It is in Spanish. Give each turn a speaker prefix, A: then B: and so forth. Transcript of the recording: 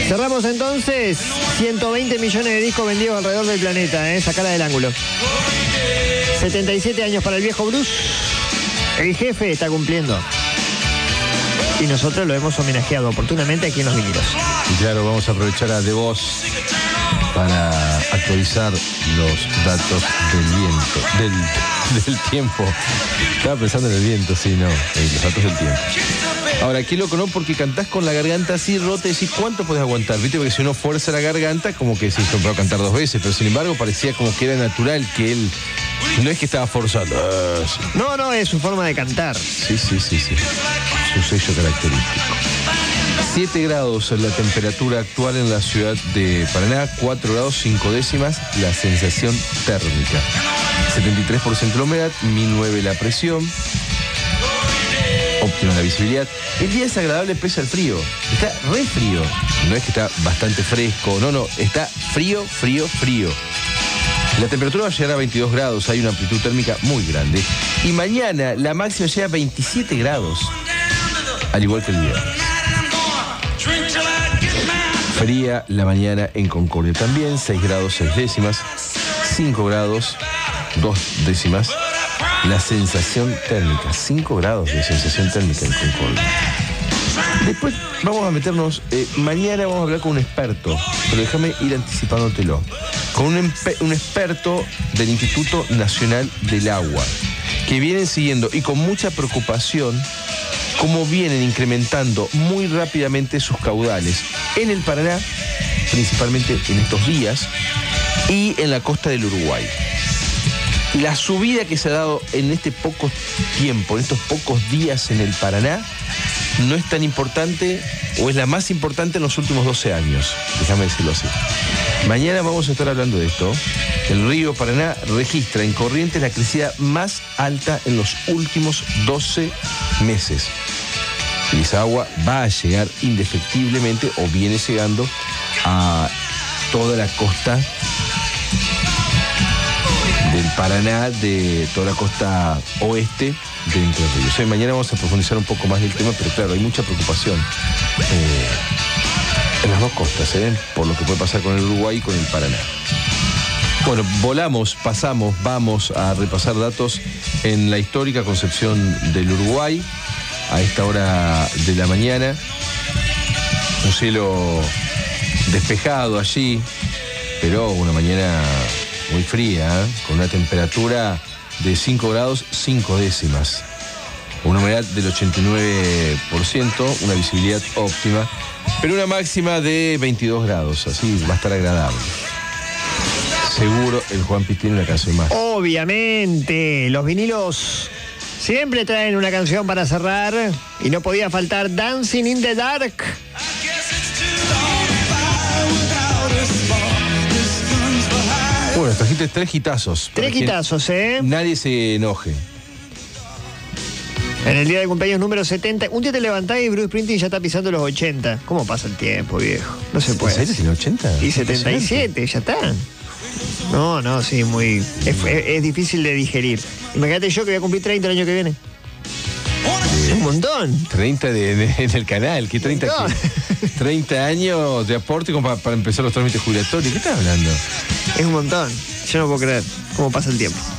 A: Cerramos entonces. 120 millones de discos vendidos alrededor del planeta, sacala del ángulo. 77 años para el viejo Bruce. El jefe está cumpliendo. Y nosotros lo hemos homenajeado oportunamente aquí en los vinilos.
B: Y claro, vamos a aprovechar a The Voz para actualizar los datos del viento, del tiempo. Estaba pensando en el viento, sí, no, los datos del tiempo. Ahora, qué loco, ¿no? Porque cantás con la garganta así rota y decís, ¿cuánto podés aguantar? Viste, porque si uno fuerza la garganta, como que se puede cantar 2 veces, pero sin embargo parecía como que era natural, que él no es que estaba forzando. Sí.
A: No, es su forma de cantar.
B: Sí. Su sello característico. 7 grados la temperatura actual en la ciudad de Paraná, 4 grados 5 décimas la sensación térmica. 73% la humedad, 1009 la presión. Óptima la visibilidad. El día es agradable pese al frío. Está re frío. No es que está bastante fresco. No. Está frío. La temperatura va a llegar a 22 grados. Hay una amplitud térmica muy grande. Y mañana la máxima llega a 27 grados. Al igual que el viernes. Fría la mañana en Concordia también. 6 grados 6 décimas. 5 grados 2 décimas. La sensación térmica, 5 grados de sensación térmica en Concordia. Después vamos a meternos, mañana vamos a hablar con un experto, pero déjame ir anticipándotelo. Con un experto del Instituto Nacional del Agua, que vienen siguiendo y con mucha preocupación cómo vienen incrementando muy rápidamente sus caudales en el Paraná, principalmente en estos días, y en la costa del Uruguay. La subida que se ha dado en este poco tiempo, en estos pocos días en el Paraná, no es tan importante o es la más importante en los últimos 12 años. Déjame decirlo así. Mañana vamos a estar hablando de esto. El río Paraná registra en Corrientes la crecida más alta en los últimos 12 meses. Y esa agua va a llegar indefectiblemente o viene llegando a toda la costa del Paraná, de toda la costa oeste de Entre Ríos. Mañana vamos a profundizar un poco más del tema, pero claro, hay mucha preocupación en las dos costas, por lo que puede pasar con el Uruguay y con el Paraná. Bueno, vamos a repasar datos en la histórica Concepción del Uruguay, a esta hora de la mañana. Un cielo despejado allí, pero una mañana muy fría, con una temperatura de 5 grados 5 décimas. Una humedad del 89%, una visibilidad óptima, pero una máxima de 22 grados, así va a estar agradable. Seguro el Juanpi tiene una canción más.
A: Obviamente, los vinilos siempre traen una canción para cerrar y no podía faltar Dancing in the Dark.
B: Bueno, trajiste 3 hitazos.
A: 3 hitazos,
B: Nadie se enoje.
A: En el día de cumpleaños número 70, un día te levantás y Bruce Springsteen ya está pisando los 80. ¿Cómo pasa el tiempo, viejo? No se puede.
B: ¿En serio tiene 80?
A: Y 77, ya está. No, sí, muy... Es difícil de digerir. Imagínate yo que voy a cumplir 30 el año que viene. Es un montón.
B: 30 en el canal, ¿qué 30?
A: No.
B: 30 años de aporte como para empezar los trámites jubilatorios. ¿Qué estás hablando?
A: Es un montón. Yo no puedo creer cómo pasa el tiempo.